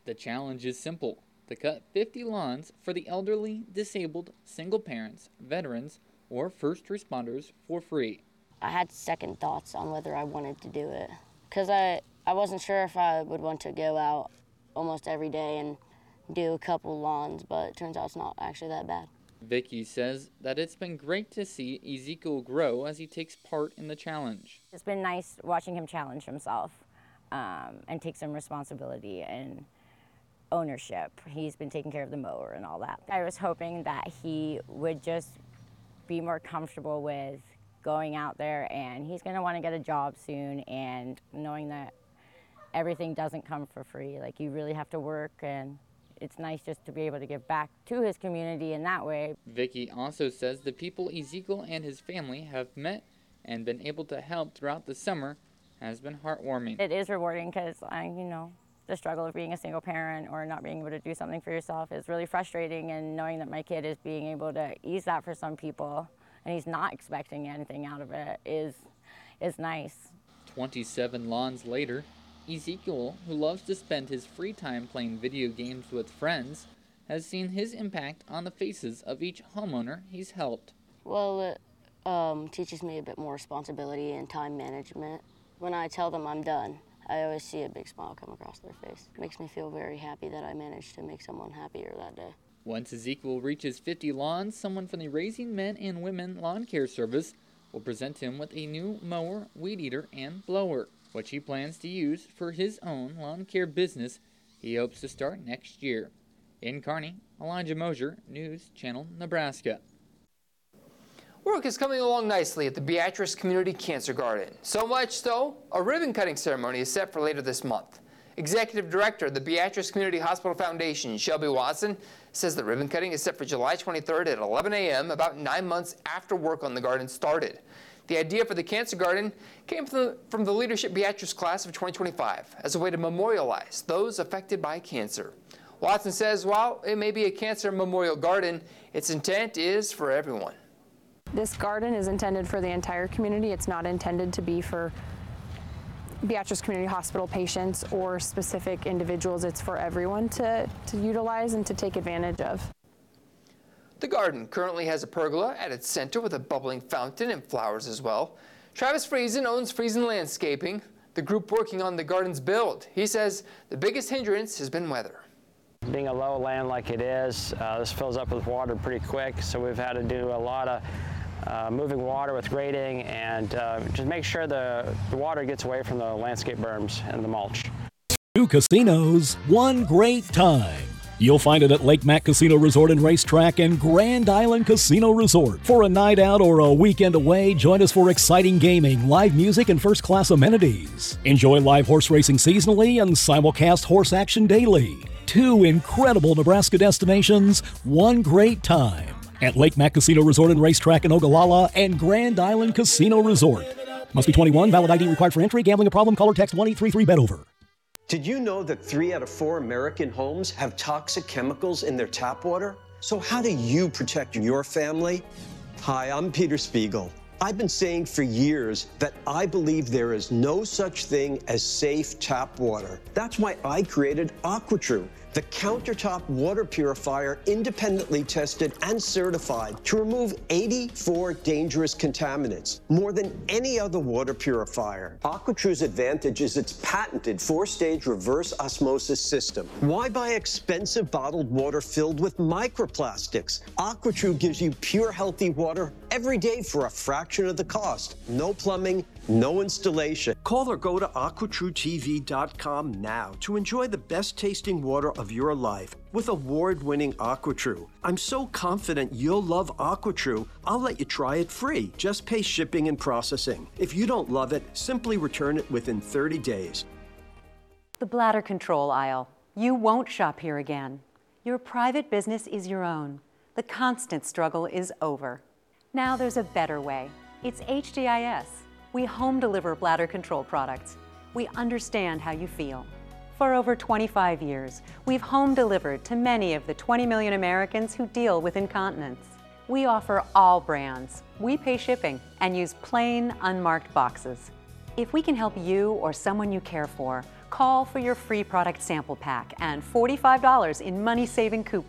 The challenge is simple: to cut 50 lawns for the elderly, disabled, single parents, veterans, or first responders for free. I had second thoughts on whether I wanted to do it because I wasn't sure if I would want to go out almost every day and do a couple lawns, but it turns out it's not actually that bad. Vicky says that it's been great to see Ezekiel grow as he takes part in the challenge. It's been nice watching him challenge himself and take some responsibility and ownership. He's been taking care of the mower and all that. I was hoping that he would just be more comfortable with going out there, and he's going to want to get a job soon, and knowing that everything doesn't come for free. Like, you really have to work, and it's nice just to be able to give back to his community in that way. Vicky also says the people Ezekiel and his family have met and been able to help throughout the summer has been heartwarming. It is rewarding because, the struggle of being a single parent or not being able to do something for yourself is really frustrating, and knowing that my kid is being able to ease that for some people and he's not expecting anything out of it is nice. 27 lawns later, Ezekiel, who loves to spend his free time playing video games with friends, has seen his impact on the faces of each homeowner he's helped. Well, it teaches me a bit more responsibility and time management. When I tell them I'm done, I always see a big smile come across their face. It makes me feel very happy that I managed to make someone happier that day. Once Ezekiel reaches 50 lawns, someone from the Raising Men and Women Lawn Care Service will present him with a new mower, weed eater, and blower, which he plans to use for his own lawn care business he hopes to start next year. In Kearney, Elijah Mosier, News Channel, Nebraska. Work is coming along nicely at the Beatrice Community Cancer Garden. So much so, a ribbon cutting ceremony is set for later this month. Executive Director of the Beatrice Community Hospital Foundation, Shelby Watson, says the ribbon cutting is set for July 23rd at 11 a.m., about 9 months after work on the garden started. The idea for the Cancer Garden came from the Leadership Beatrice class of 2025 as a way to memorialize those affected by cancer. Watson says while it may be a cancer memorial garden, its intent is for everyone. This garden is intended for the entire community. It's not intended to be for Beatrice Community Hospital patients or specific individuals. It's for everyone to utilize and to take advantage of. The garden currently has a pergola at its center with a bubbling fountain and flowers as well. Travis Friesen owns Friesen Landscaping, the group working on the garden's build. He says the biggest hindrance has been weather. Being a low land like it is, this fills up with water pretty quick, so we've had to do a lot of moving water with grading and just make sure the water gets away from the landscape berms and the mulch. 2 casinos, 1 great time. You'll find it at Lake Mac Casino Resort and Racetrack and Grand Island Casino Resort. For a night out or a weekend away, join us for exciting gaming, live music, and first-class amenities. Enjoy live horse racing seasonally and simulcast horse action daily. 2 incredible Nebraska destinations, 1 great time. At Lake Mac Casino Resort and Racetrack in Ogallala and Grand Island Casino Resort. Must be 21, valid ID required for entry. Gambling a problem? Call or text 1-833-BET-OVER. Did you know that 3 out of 4 American homes have toxic chemicals in their tap water? So how do you protect your family? Hi, I'm Peter Spiegel. I've been saying for years that I believe there is no such thing as safe tap water. That's why I created AquaTrue, the countertop water purifier independently tested and certified to remove 84 dangerous contaminants, more than any other water purifier. AquaTrue's advantage is its patented 4-stage reverse osmosis system. Why buy expensive bottled water filled with microplastics? AquaTrue gives you pure, healthy water every day for a fraction of the cost. No plumbing, no installation. Call or go to AquaTrueTV.com now to enjoy the best tasting water of your life with award-winning AquaTrue. I'm so confident you'll love AquaTrue, I'll let you try it free. Just pay shipping and processing. If you don't love it, simply return it within 30 days. The bladder control aisle. You won't shop here again. Your private business is your own. The constant struggle is over. Now there's a better way. It's HDIS. We home deliver bladder control products. We understand how you feel. For over 25 years, we've home delivered to many of the 20 million Americans who deal with incontinence. We offer all brands. We pay shipping and use plain, unmarked boxes. If we can help you or someone you care for Call for your free product sample pack and $45 in money-saving coupons.